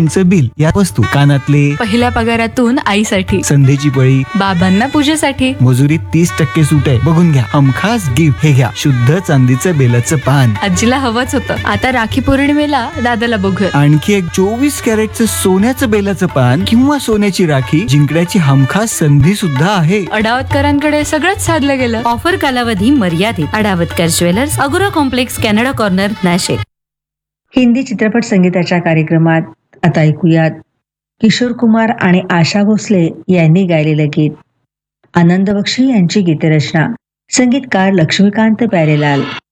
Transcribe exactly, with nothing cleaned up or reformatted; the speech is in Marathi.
लाईटचं बिल, या वस्तू, कानातले, पहिल्या पगारातून आईसाठी, संधीची पळी, बाबांना पूजेसाठी, मजुरीत तीस टक्के सूट आहे, बघून घ्या. हमखास गिफ्ट, हे घ्या शुद्ध चांदीचं बेलाचं पान. आजीला हवंच होतं. आता राखी पौर्णिमेला दादाला बघूया. आणखी एक चोवीस कॅरेटचं सोन्याचं बेलाचं पान किंवा सोन्याची राखी जिंकण्याची हमखास संधी सुद्धा आहे. अडावतकरांकडे सगळंच साधलं गेलं. ऑफर कालावधी मर्यादित. अडावतकर ज्वेलर्स, अगोरा complex, Canada corner, Nashik. Hindi चित्रपट संगीताच्या कार्यक्रमात आता ऐकूयात किशोर कुमार आणि आशा भोसले यांनी गायलेलं गीत. आनंद बक्षी यांची गीतरचना, संगीतकार लक्ष्मीकांत प्यारेलाल.